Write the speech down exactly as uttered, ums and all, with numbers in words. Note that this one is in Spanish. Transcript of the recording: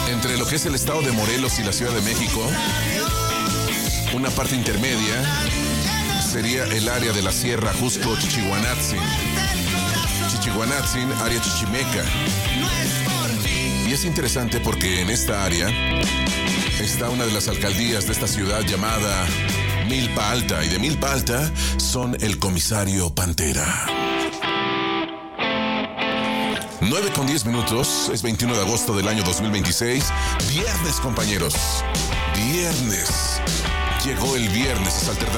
entre lo que es el estado de Morelos y la Ciudad de México. Una parte intermedia sería el área de la Sierra Jusco-Chichihuanatzin. Chichihuanatzin, área chichimeca. Y es interesante porque en esta área está una de las alcaldías de esta ciudad llamada Milpa Alta. Y de Milpa Alta son el comisario Pantera. nueve con diez minutos, es veintiuno de agosto del año dos mil veintiséis. Viernes, compañeros. Viernes. Llegó el viernes, es alternativa.